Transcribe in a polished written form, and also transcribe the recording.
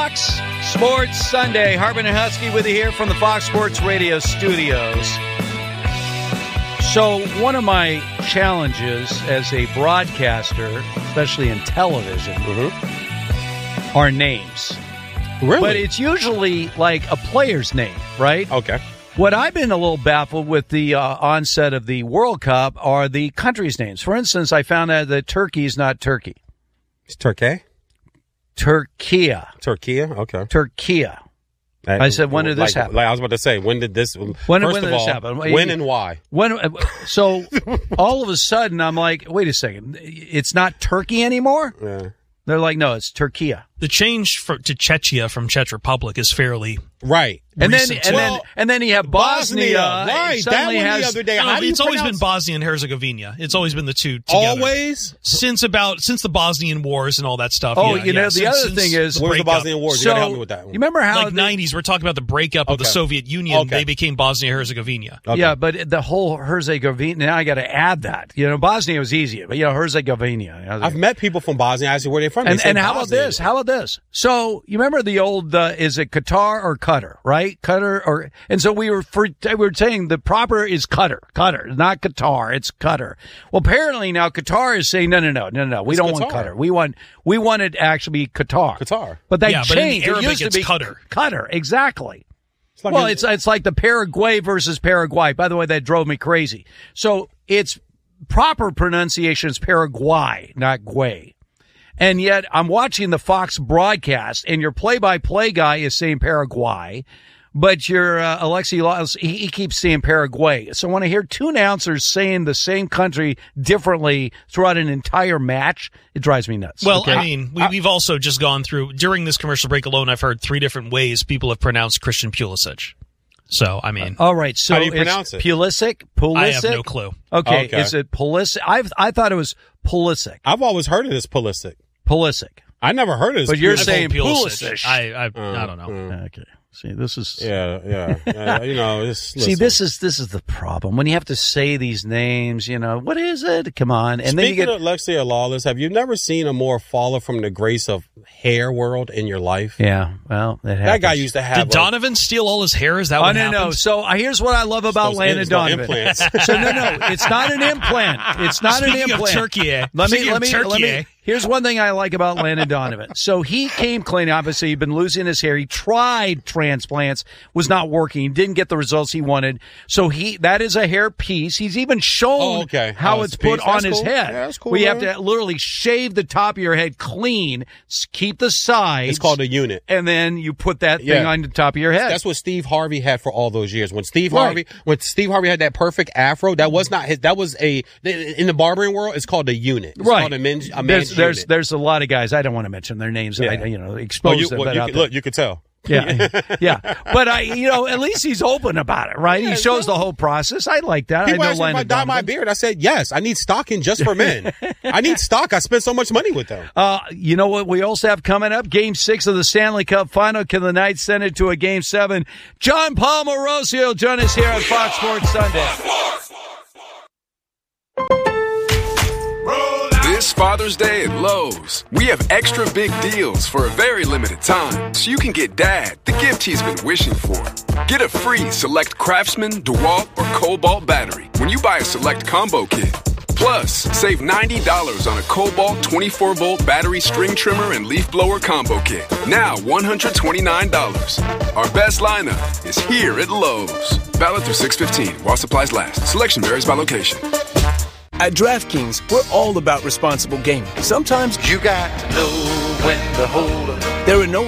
Fox Sports Sunday. Harbin and Husky with you here from the Fox Sports Radio studios. So one of my challenges as a broadcaster, especially in television, are names. Really? But it's usually like a player's name, right? Okay. What I've been a little baffled with the onset of the World Cup are the countries' names. For instance, I found out that Turkey is not Turkey. It's Turkey? Turkia. Turkey, okay. Turkia. I said, when did this happen? Like I was about to say, when did this When first did of this all, happen? When and why? So all of a sudden, I'm like, wait a second. It's not Turkey anymore? Yeah. They're like, no, it's Turkia. The change to Czechia from Czech Republic is fairly right. And recent. then you have Bosnia. Right. That one the other day. No, it's always been Bosnia and Herzegovina. It's always been the two together. Always? Since the Bosnian Wars and all that stuff. Oh, yeah, the other thing is, where's the Bosnian Wars? You gotta help me with that one. You remember how like 90s, we're talking about the breakup of the Soviet Union. They became Bosnia-Herzegovina. Okay. Yeah, but the whole Herzegovina, now I got to add that. Bosnia was easier, but Herzegovina. I've met people from Bosnia. I asked where they're from. And how about this? How about this? So you remember the old, is it Qatar or Qatar, right? Qatar and so we were saying the proper is Qatar, not Qatar. It's Qatar. Well, apparently now Qatar is saying, no. We don't want Qatar. We want it to actually be Qatar. But they changed. But in the Arabic, it used to be Qatar. Qatar, exactly. It's like the Paraguay versus Paraguay. By the way, that drove me crazy. So its proper pronunciation is Paraguay, not Guay. And yet I'm watching the Fox broadcast, and your play-by-play guy is saying Paraguay, but your Alexi Laws, he keeps saying Paraguay. So when I hear two announcers saying the same country differently throughout an entire match, it drives me nuts. Well, okay? I mean, we've also just gone through, during this commercial break alone, I've heard 3 different ways people have pronounced Christian Pulisic. So, I mean. All right. So how do you pronounce it? Pulisic? I have no clue. Okay. Is it Pulisic? I thought it was Pulisic. I've always heard it as Pulisic. Pulisic. I never heard it as But you're saying Pulisic. I don't know. Okay. See, this is See, this is the problem when you have to say these names. What is it? Come on, and Speaking then you of Alexia Lawless, have you never seen a more faller from the grace of hair world in your life? Yeah, well, that guy used to have. Did Donovan steal all his hair? Is that what happened? No. So here's what I love about Landon Donovan. So no, it's not an implant. It's not an implant. Speaking of Turkey. Here's one thing I like about Landon Donovan. So he came clean. Obviously, he'd been losing his hair. He tried transplants, was not working. Didn't get the results he wanted. So that is a hair piece. He's even shown how it's put on his head. Yeah, that's cool. We have to literally shave the top of your head clean, keep the sides. It's called a unit. And then you put that thing on the top of your head. That's what Steve Harvey had for all those years. When Steve Harvey had that perfect afro, that was not his. That was in the barbering world. It's called a unit. It's called a men's unit. There's a lot of guys. I don't want to mention their names. Yeah. Expose them. Look, you could tell. Yeah. But at least he's open about it, right? He shows the whole process. I like that. People asked me if I dye my beard. I said, yes, I need stocking just for men. I need stock. I spend so much money with them. You know what we also have coming up? Game 6 of the Stanley Cup Final. Can the Knights send it to a Game 7? John Paul Morosi will join us here on Fox Sports Sunday. This Father's Day at Lowe's, we have extra big deals for a very limited time, so you can get Dad the gift he's been wishing for. Get a free Select Craftsman, DeWalt, or Cobalt battery when you buy a Select Combo Kit. Plus, save $90 on a Cobalt 24-volt battery string trimmer and leaf blower combo kit. Now $129. Our best lineup is here at Lowe's. Valid through 6/15 while supplies last. Selection varies by location. At DraftKings, we're all about responsible gaming. Sometimes you got to know when to hold up. There are no